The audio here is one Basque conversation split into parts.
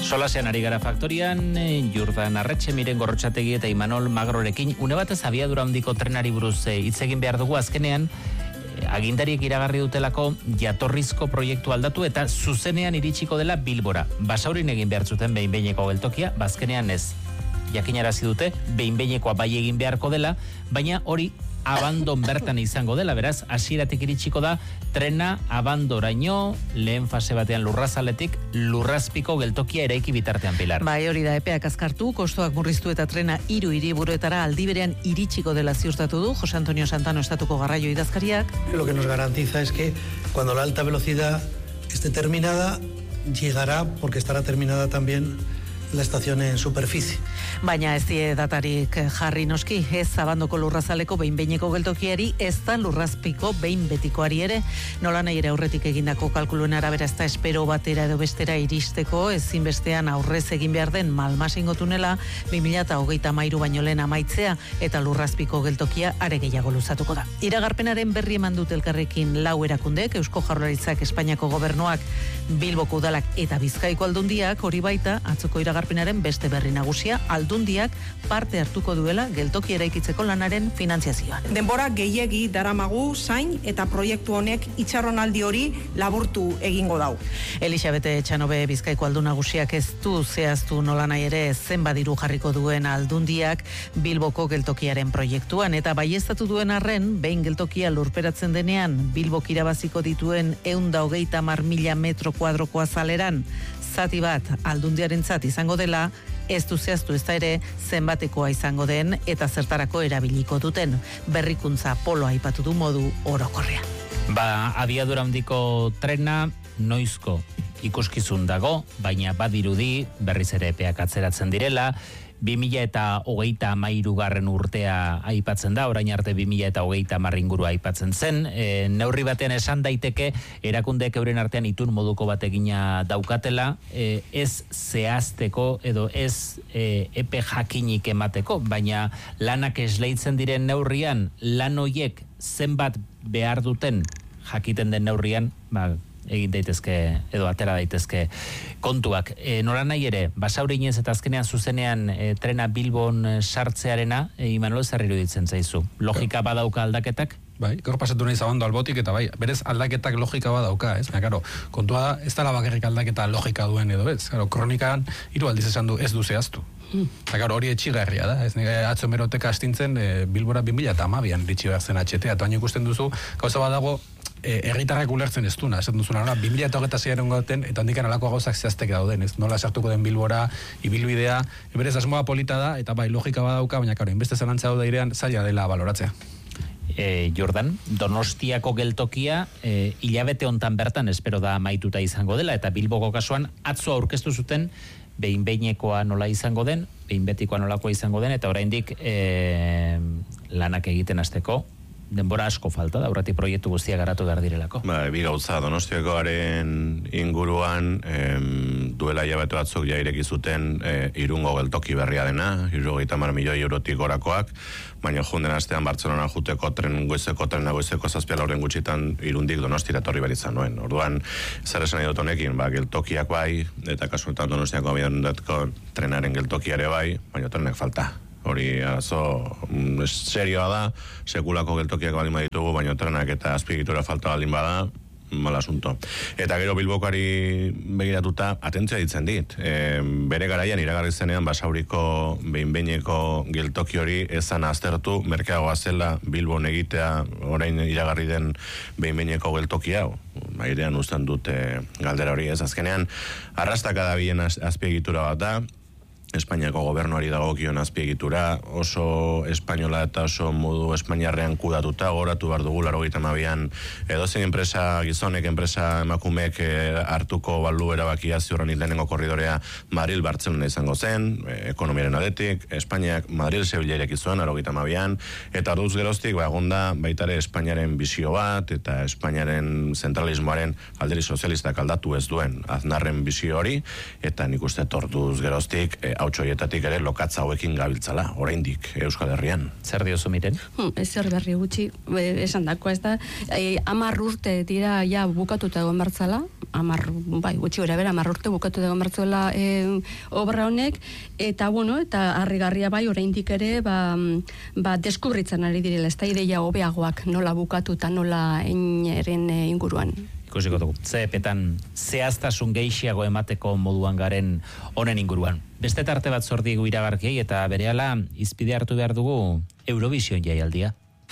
Solasean ari gara faktorian, Jordan Arretxe, Miren Gorrotxategi eta Imanol Magrorekin, une batez abiadura handiko trenari buruz hitz egin behar dugu azkenean, agindariek iragarri dutelako jatorrizko proiektu aldatu eta zuzenean iritsiko dela Bilbora. Basaurin egin behar zuten behin-behineko geltokia, bazkenean ez. Jakinarazi dute, behin-behinekoa bai egin beharko dela, baina hori abandon bertan izango dela, beraz, hasieratik iritsiko da, trena abandoraino, lehen fase batean Lurrazaletik, Lurrazpiko geltokia eraiki bitartean, Pilar. Bai, hori da, epeak azkartu, kostoak murriztu eta trena 3 hiriburuetara aldi berean iritsiko dela ziurtatu du, Jose Antonio Santano estatuko garraio idazkariak. Lo que nos garantiza es que cuando la alta velocidad esté terminada, llegará, porque estará terminada también la estación en superficie. Baina ez die datarik jarri noski, ez abandoko Lurrazaleko behin-behineko geltokiari, ez da Lurrazpiko behin betikoari ere, nola nahi ere aurretik egindako kalkuluen arabera ez da espero batera edo bestera iristeko, ezinbestean aurrez egin behar den Malmasingo tunela 2023 baino lehen amaitzea eta Lurrazpiko geltokia are gehiago luzatuko da. Iragarpenaren berri eman dut elkarrekin 4 erakundek, Eusko Jaurlaritzak, Espainiako Gobernuak, Bilboko Udalak eta Bizkaiko Aldundiak, hori baita atzoko iragarpenaren beste berri nagusia, Aldundiak parte hartuko duela geltoki eraikitzeko lanaren finantziazioan. Denbora gehiegi daramagu zain eta proiektu honek itxarronaldi hori laburtu egingo dau. Elisabete Etxanobe Bizkaiko Aldun Nagusiak ez du zehaztu nola nahi ere zenbat diru jarriko duen Aldundiak Bilboko geltokiaren proiektuan eta baieztatu duen arren, behin geltokia lurperatzen denean Bilbok irabaziko dituen 130.000 metro kuadroko azaleran zati bat Aldundiarentzat izango dela, ez du zehaztu ez da ere zenbatekoa izango den eta zertarako erabiliko duten. Berrikuntza polo aipatu du modu orokorrean. Abiadura handiko trena noizko ikuskizun dago, baina badirudi berriz ere epeak atzeratzen direla. 2023 urtea aipatzen da, orain arte 2030 ingurua aipatzen zen. Neurri batean esan daiteke, erakundeek euren artean itun moduko bat egina daukatela, ez zehazteko edo ez epe jakinik emateko, baina lanak esleitzen diren neurrian, lan hoiek zenbat behar duten jakiten den neurrian, egin daitezke edo atera daitezke kontuak. Nora nahi ere, Basaurinez eta azkenean zuzenean trena Bilbon sartzearena, Imanol, zer iruditzen zaizu? Logika badauka aldaketak? Bai, gaur pasatu nahi zabando albotik eta bai, berez aldaketak logika badauka, ez? Claro, kontua da, ez dela bakarrik aldaketa logika duen edo, ez? Claro, kronikan 3 aldiz esan du ez du zehaztu. Eta claro, hori etxigarria da, ez? Atzo meroteka astintzen Bilbora 2012an iritsi behar zen HT, eta baina ikusten duzu, gauza badago, herritarrak ulertzen ez duna, esaten duzuna, 2026 gauten, eta handikan alako gauzak zehaztek dauden, ez? Nola sartuko den Bilbora, ibilbidea, berez asmoa polita da, eta bai, logika badauka, baina karo, inbeste zalantza daude irean, zaila dela baloratzea. Jordan, Donostiako geltokia hilabete hontan bertan espero da amaituta izango dela, eta Bilboko kasuan atzo aurkeztu zuten behin-behinekoa nola izango den, behin-betikoa nolakoa izango den, eta oraindik lanak egiten hasteko denbora asko falta da, aurretik proiektu guztia garatu behar direlako. Bi gauza, Donostiakoaren inguruan duela hilabete batzuk ja ireki zuten Irungo geltoki berria dena, 70 milioi eurotik gorakoak, baina junden astean Bartzelona juteko goizeko 7:00 gutxitan Irundik Donostira etorri behar izan nuen. Orduan, zer esan nahi dut honekin, geltokiak bai, eta kasuetan Donostiako abiadurako trenaren geltokiare bai, baina trenek falta. Hori serioa da, sekulako geltokiak baldin baditugu, baina trenak eta azpiegitura falta baldin bada, mal asunto. Eta gero Bilbokari begiratuta, atentzioa ditzen dit. Bere garaian iragarri zenean Basauriko behin-behineko geltoki hori ezan aztertu, merkeagoa zela Bilbon egitea orain iragarri den behin-behineko geltoki hau. Airean uzten dute galdera hori ez. Azkenean, arrastaka dabilen azpiegitura bat da, Espainiako gobernuari dagokion azpiegitura, oso espainola eta oso modu espainiarrean kudatuta, goratu behar dugu 82an edozein enpresa, gizonek enpresa emakumeek hartuko balu erabakia ziurrenik lehenengo korridorea Madril Bartzelona izango zen, ekonomiaren aldetik, Espainiak Madril Sevilla ireki zuen 82an, eta orduz geroztik egonda baitare Espainiaren bizio bat, eta Espainiaren zentralismoaren alderi sozialistak aldatu ez duen Aznarren bizio hori, eta nik uste orduz geroztik hautsoietatik ere lokatza hauekin gabiltzala, oraindik Euskal Herrian. Zer diozu, Miren? Zer berri gutxi, esan dako, ez da, 10 urte dira ja bukatuta egon bertzala, gutxi gara bera, 10 urte bukatu dago martzuela obra honek, eta eta harrigarria bai, oraindik ere, deskubritzen ari direla, ez da ideia hobeagoak nola bukatu eta nola eineren inguruan. Ikusiko dugu, zeepetan zehaztasun gehiago emateko moduan garen honen inguruan. Beste tarte bat zor digu iragarkiei eta berehala izpide hartu behar dugu Eurovision jaialdia.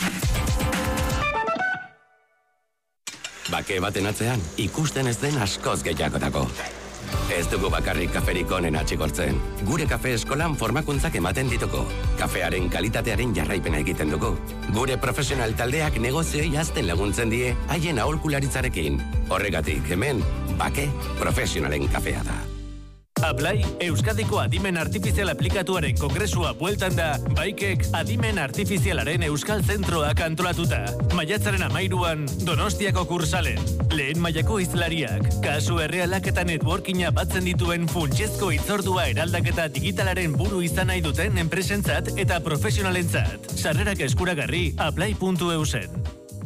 Bake baten atzean, ikusten ez den askoz gehiagotako. Ez dugu bakarrik kaferik onen atxikortzen. Gure kafe eskolan formakuntzak ematen dituko. Kafearen kalitatearen jarraipena egiten dugu. Gure profesional taldeak negozioei hazten laguntzen die haien aholkularitzarekin. Horregatik, hemen, bake profesionalen kafea da. Ablai, Euskadiko Adimen Artifizial Aplikatuaren Kongresua bueltan da, Baikek Adimen Artifizialaren Euskal Zentroak antolatuta. Maiatzaren 13an, Donostiako Kursalen. Lehen mailako hizlariak, kasu errealak eta networkinga batzen dituen funtsezko hitzordua eraldaketa digitalaren buru izan nahi duten enpresentzat eta profesionalentzat. Sarrerak eskuragarri, ablai.eusen.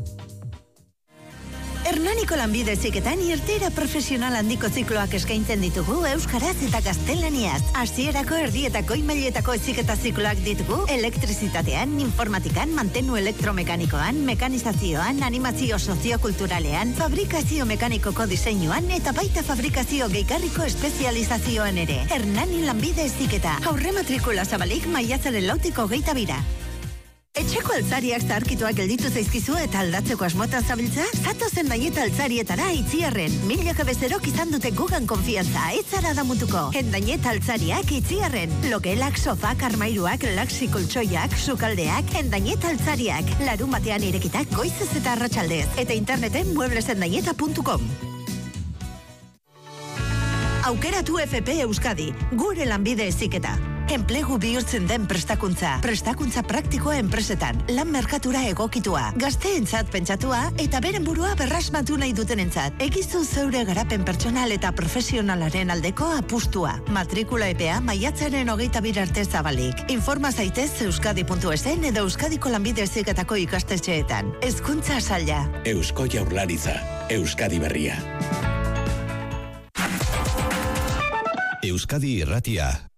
Hernaniko lanbide heziketan irteera profesional handiko zikloak eskaintzen ditugu euskaraz eta gaztelaniaz. Hasierako erdi eta goi mailetako heziketa zikloak ditugu elektrizitatean, informatikan, mantenu elektromekanikoan, mekanizazioan, animazio soziokulturalean, fabrikazio mekanikoko diseinuan eta baita fabrikazio gehigarriko espezializazioan ere. Hernani lanbide heziketa. Aurre matrikula zabalik maiatzaren 22. Etxeko altzariak zaharkituak gelditu zaizkizu eta aldatzeko asmotan zabiltza? Zatozen Endaieta altzarietara Itziarren. Milaka bezerok izan dute gugan konfiantza, ez zara damutuko. Endaieta altzariak Itziarren. Logelak, sofak, armairuak, laxi koltsoiak, sukaldeak, Endaieta altzariak. Larun batean irekitak goizez eta arratsaldez. Eta interneten mueblesendaieta.com. Aukeratu FP Euskadi, gure lanbide heziketa. Enplegu bihurtzen den prestakuntza praktikoa enpresetan, lan merkatura egokitua, gazteentzat pentsatua eta beren burua berrasmatu nahi dutenentzat. Egizu zeure garapen pertsonal eta profesionalaren aldeko apustua. Matrikula epea maiatzaren 22 arte zabalik. Informa zaitez euskadi.esen edo Euskadiko lanbide heziketako ikastetxeetan. Hezkuntza saila. Eusko Jaurlaritza, Euskadi berria. Euskadi Irratia.